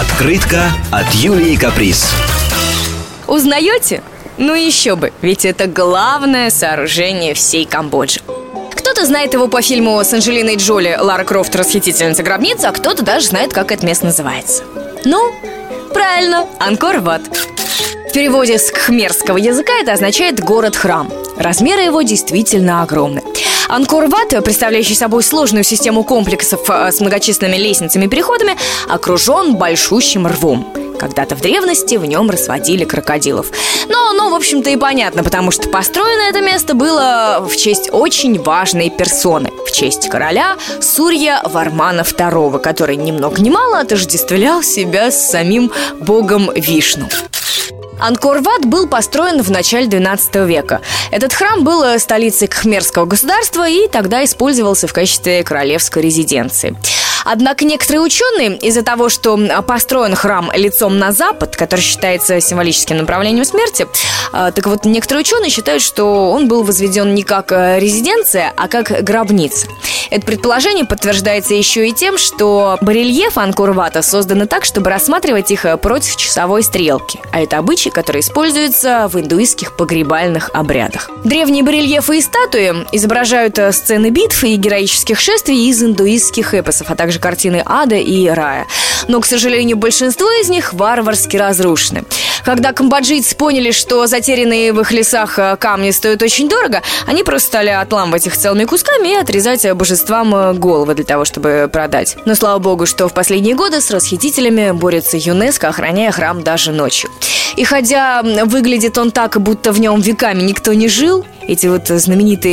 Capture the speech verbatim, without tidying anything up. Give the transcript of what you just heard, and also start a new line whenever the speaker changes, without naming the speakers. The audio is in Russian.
Открытка от Юлии Каприз.
Узнаете? Ну еще бы, ведь это главное сооружение всей Камбоджи. Кто-то знает его по фильму с Анджелиной Джоли «Лара Крофт. Расхитительница гробниц», а кто-то даже знает, как это место называется. Ну, правильно, Ангкор-Ват. В переводе с кхмерского языка это означает «город-храм». Размеры его действительно огромны. Ангкор-Ват, представляющий собой сложную систему комплексов с многочисленными лестницами и переходами, окружен большущим рвом. Когда-то в древности в нем разводили крокодилов. Но, ну, в общем-то и понятно, потому что построено это место было в честь очень важной персоны. В честь короля Сурья Вармана второго, который ни много ни мало отождествлял себя с самим богом Вишну. Ангкор-Ват был построен в начале двенадцатого века. Этот храм был столицей кхмерского государства и тогда использовался в качестве королевской резиденции. Однако некоторые ученые из-за того, что построен храм лицом на запад, который считается символическим направлением смерти, так вот, некоторые ученые считают, что он был возведен не как резиденция, а как гробница. Это предположение подтверждается еще и тем, что барельефы Ангкор-Вата созданы так, чтобы рассматривать их против часовой стрелки. А это обычай, который используется в индуистских погребальных обрядах. Древние барельефы и статуи изображают сцены битв и героических шествий из индуистских эпосов, а также картины ада и рая. Но, к сожалению, большинство из них варварски разрушены. Когда камбоджийцы поняли, что затерянные в их лесах камни стоят очень дорого, они просто стали отламывать их целыми кусками и отрезать божествам головы для того, чтобы продать. Но слава богу, что в последние годы с расхитителями борется ЮНЕСКО, охраняя храм даже ночью. И хотя выглядит он так, будто в нем веками никто не жил, эти вот знаменитые